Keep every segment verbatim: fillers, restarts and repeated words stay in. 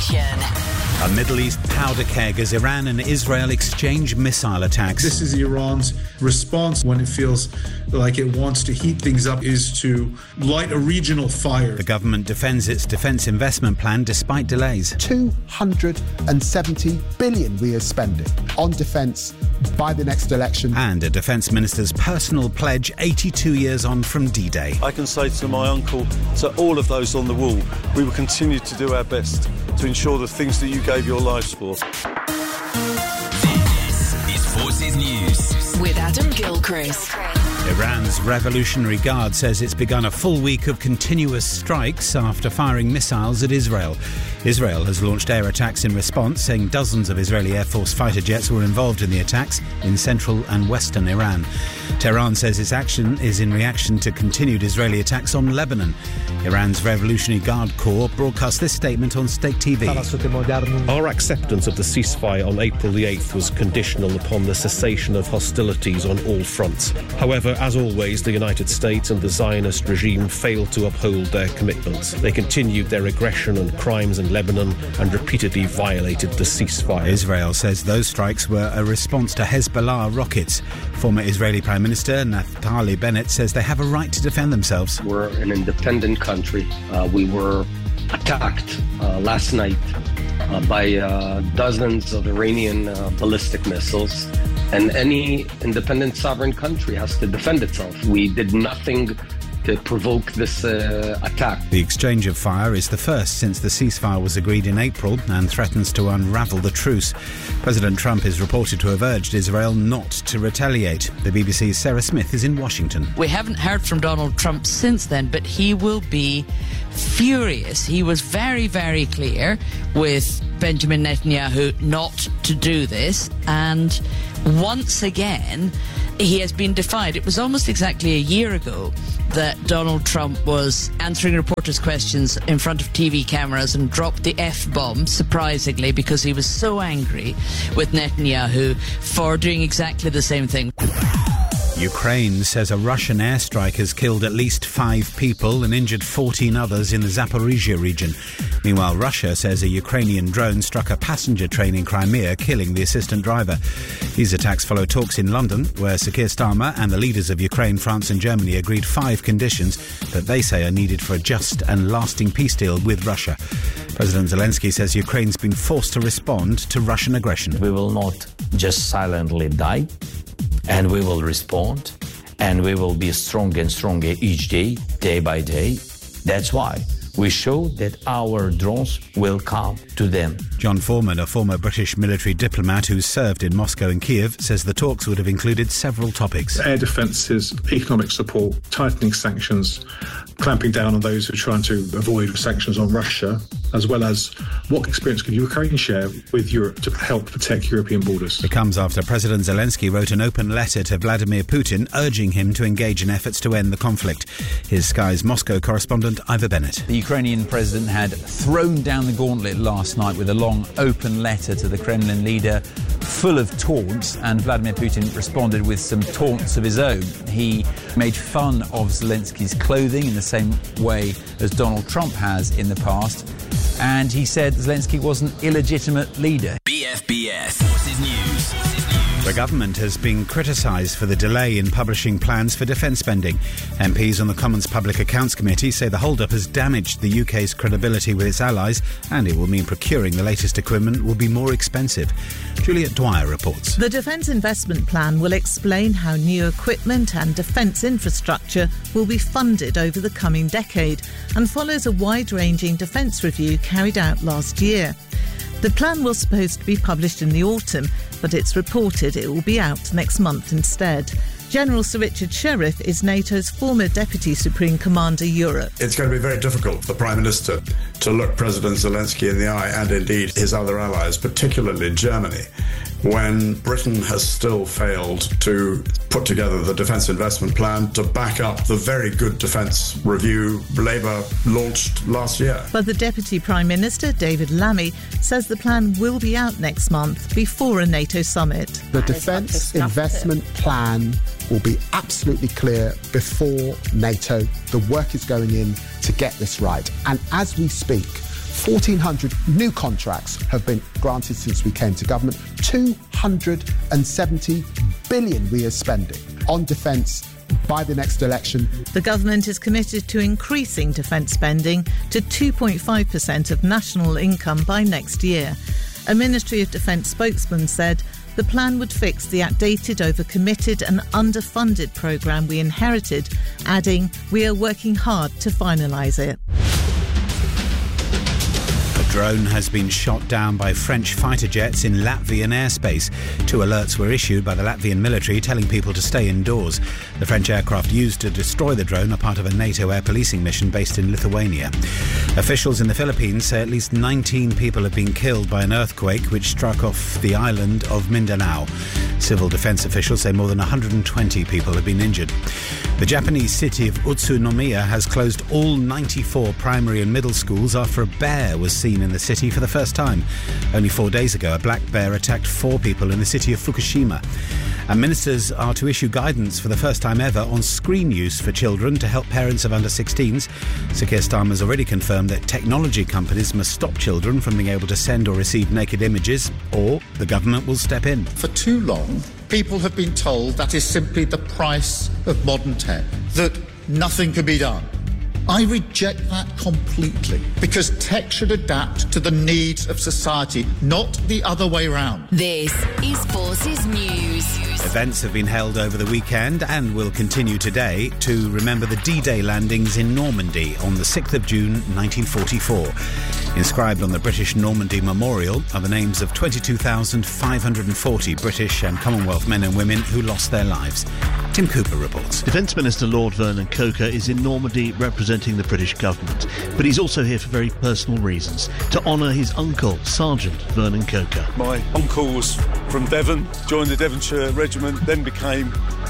Nation. A Middle East powder keg as Iran and Israel exchange missile attacks. This is Iran's response when it feels like it wants to heat things up, is to light a regional fire. The government defends its defence investment plan despite delays. two hundred seventy billion we are spending on defence by the next election. And a defence minister's personal pledge eighty-two years on from D-Day. I can say to my uncle, to all of those on the wall, we will continue to do our best to ensure the things that you gave your lives for. This is Forces News with Adam Gilchrist. Iran's Revolutionary Guard says it's begun a full week of continuous strikes after firing missiles at Israel. Israel has launched air attacks in response, saying dozens of Israeli Air Force fighter jets were involved in the attacks in central and western Iran. Tehran says its action is in reaction to continued Israeli attacks on Lebanon. Iran's Revolutionary Guard Corps broadcast this statement on State T V. Our acceptance of the ceasefire on April the eighth was conditional upon the cessation of hostilities on all fronts. However, as always, the United States and the Zionist regime failed to uphold their commitments. They continued their aggression and crimes in Lebanon and repeatedly violated the ceasefire. Israel says those strikes were a response to Hezbollah rockets. Former Israeli Prime Minister Naftali Bennett says they have a right to defend themselves. We're an independent country. Uh, we were attacked uh, last night uh, by uh, dozens of Iranian uh, ballistic missiles. And any independent sovereign country has to defend itself. We did nothing to provoke this uh, attack. The exchange of fire is the first since the ceasefire was agreed in April and threatens to unravel the truce. President Trump is reported to have urged Israel not to retaliate. The B B C's Sarah Smith is in Washington. We haven't heard from Donald Trump since then, but he will be furious. He was very, very clear with Benjamin Netanyahu not to do this, and once again he has been defied. It was almost exactly a year ago that Donald Trump was answering reporters' questions in front of T V cameras and dropped the F-bomb, surprisingly, because he was so angry with Netanyahu for doing exactly the same thing. Ukraine says a Russian airstrike has killed at least five people and injured fourteen others in the Zaporizhia region. Meanwhile, Russia says a Ukrainian drone struck a passenger train in Crimea, killing the assistant driver. These attacks follow talks in London, where Sir Keir Starmer and the leaders of Ukraine, France and Germany agreed five conditions that they say are needed for a just and lasting peace deal with Russia. President Zelensky says Ukraine's been forced to respond to Russian aggression. We will not just silently die, and we will respond, and we will be stronger and stronger each day, day by day. That's why we show that our drones will come to them. John Foreman, a former British military diplomat who served in Moscow and Kiev, says the talks would have included several topics. Air defences, economic support, tightening sanctions, clamping down on those who are trying to avoid sanctions on Russia, as well as what experience can Ukraine share with Europe to help protect European borders. It comes after President Zelensky wrote an open letter to Vladimir Putin urging him to engage in efforts to end the conflict. Here's Sky's Moscow correspondent Ivor Bennett. The Ukrainian president had thrown down the gauntlet last night with a long open letter to the Kremlin leader full of taunts, and Vladimir Putin responded with some taunts of his own. He made fun of Zelensky's clothing in the same way as Donald Trump has in the past, and he said Zelensky was an illegitimate leader. B F B S Forces News. The government has been criticised for the delay in publishing plans for defence spending. M Ps on the Commons Public Accounts Committee say the hold-up has damaged the U K's credibility with its allies, and it will mean procuring the latest equipment will be more expensive. Juliet Dwyer reports. The Defence Investment Plan will explain how new equipment and defence infrastructure will be funded over the coming decade and follows a wide-ranging defence review carried out last year. The plan was supposed to be published in the autumn, but it's reported it will be out next month instead. General Sir Richard Sheriff is NATO's former Deputy Supreme Commander Europe. It's going to be very difficult for the Prime Minister to look President Zelensky in the eye, and indeed his other allies, particularly Germany, when Britain has still failed to put together the defence investment plan to back up the very good defence review Labour launched last year. But the Deputy Prime Minister, David Lammy, says the plan will be out next month before a NATO summit. The defence investment plan will be absolutely clear before NATO. The work is going in to get this right. And as we speak, fourteen hundred new contracts have been granted since we came to government. two hundred seventy billion we are spending on defence by the next election. The government is committed to increasing defence spending to two point five percent of national income by next year. A Ministry of Defence spokesman said the plan would fix the outdated, overcommitted and underfunded programme we inherited, adding, "We are working hard to finalise it." A drone has been shot down by French fighter jets in Latvian airspace. Two alerts were issued by the Latvian military telling people to stay indoors. The French aircraft used to destroy the drone are part of a NATO air policing mission based in Lithuania. Officials in the Philippines say at least nineteen people have been killed by an earthquake which struck off the island of Mindanao. Civil defence officials say more than one hundred twenty people have been injured. The Japanese city of Utsunomiya has closed all ninety-four primary and middle schools after a bear was seen in the city for the first time. Only four days ago, a black bear attacked four people in the city of Fukushima. And ministers are to issue guidance for the first time ever on screen use for children to help parents of under sixteens. Sir Keir Starmer has already confirmed that technology companies must stop children from being able to send or receive naked images, or the government will step in. For too long, people have been told that is simply the price of modern tech, that nothing can be done. I reject that completely, because tech should adapt to the needs of society, not the other way round. This is Forces News. Events have been held over the weekend and will continue today to remember the D-Day landings in Normandy on the sixth of June nineteen forty-four. Inscribed on the British Normandy Memorial are the names of twenty-two thousand five hundred forty British and Commonwealth men and women who lost their lives. Tim Cooper reports. Defence Minister Lord Vernon Coker is in Normandy representing the British government, but he's also here for very personal reasons, to honour his uncle, Sergeant Vernon Coker. My uncle was from Devon, joined the Devonshire Regiment, then became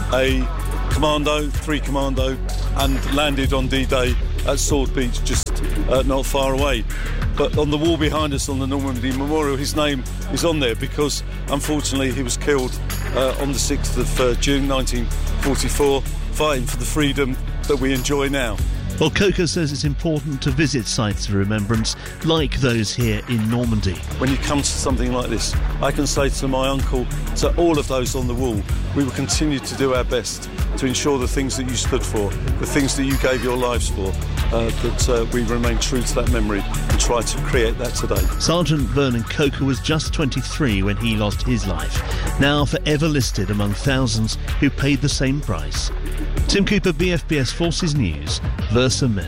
a commando, three commando, and landed on D-Day at Sword Beach, just uh, not far away. But on the wall behind us on the Normandy Memorial, his name is on there because, unfortunately, he was killed uh, on the sixth of uh, June nineteen forty-four, fighting for the freedom that we enjoy now. Well, Coker says it's important to visit sites of remembrance like those here in Normandy. When you come to something like this, I can say to my uncle, to all of those on the wall, we will continue to do our best to ensure the things that you stood for, the things that you gave your lives for, uh, that uh, we remain true to that memory and try to create that today. Sergeant Vernon Coker was just twenty-three when he lost his life, now forever listed among thousands who paid the same price. Tim Cooper, B F B S Forces News, Versa Mayor.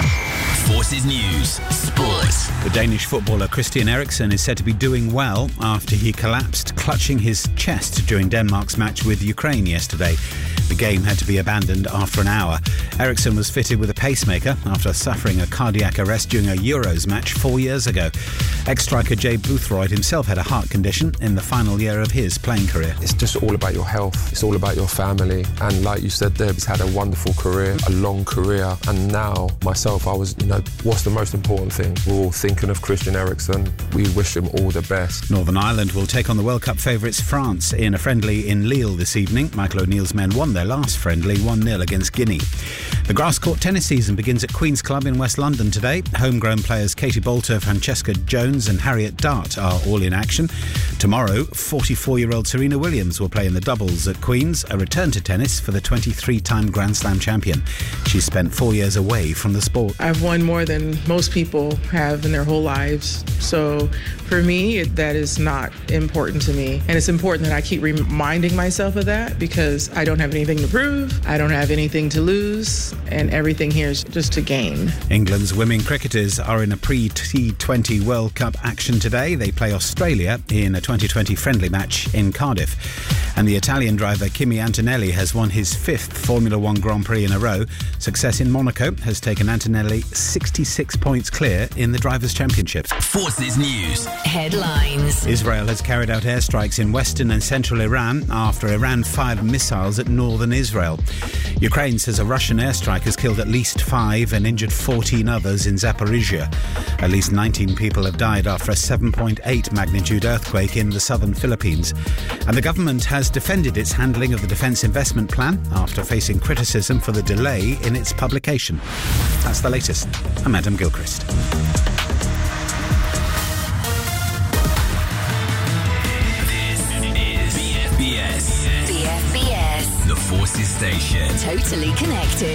Forces News, Sports. The Danish footballer Christian Eriksen is said to be doing well after he collapsed clutching his chest during Denmark's match with Ukraine yesterday. The game had to be abandoned after an hour. Eriksen was fitted with a pacemaker after suffering a cardiac arrest during a Euros match four years ago. Ex-striker Jay Boothroyd himself had a heart condition in the final year of his playing career. It's just all about your health. It's all about your family. And like you said there, he's had a wonderful career, a long career. And now, myself, I was, you know, what's the most important thing? We're all thinking of Christian Eriksen. We wish him all the best. Northern Ireland will take on the World Cup favourites France in a friendly in Lille this evening. Michael O'Neill's men won their last friendly one nil against Guinea. The grass court tennis season begins at Queen's Club in West London today. Homegrown players Katie Bolter, Francesca Jones and Harriet Dart are all in action. Tomorrow, forty-four-year-old Serena Williams will play in the doubles at Queen's, a return to tennis for the twenty-three-time Grand Slam champion. She's spent four years away from the sport. I've won more than most people have in their whole lives. So for me, it, that is not important to me. And it's important that I keep reminding myself of that because I don't have anything to prove. I don't have anything to lose. And everything here is just to gain. England's women cricketers are in a pre-T twenty World Cup action today. They play Australia in a twenty twenty friendly match in Cardiff. And the Italian driver Kimi Antonelli has won his fifth Formula One Grand Prix in a row. Success in Monaco has taken Antonelli sixty-six points clear in the Drivers' Championships. Forces News headlines. Israel has carried out airstrikes in western and central Iran after Iran fired missiles at northern Israel. Ukraine says a Russian airstrike has killed at least five and injured fourteen others in Zaporizhia. At least nineteen people have died after a seven point eight magnitude earthquake in the southern Philippines. And the government has defended its handling of the Defence Investment Plan after facing criticism for the delay in its publication. That's the latest. I'm Adam Gilchrist. station. Totally connected.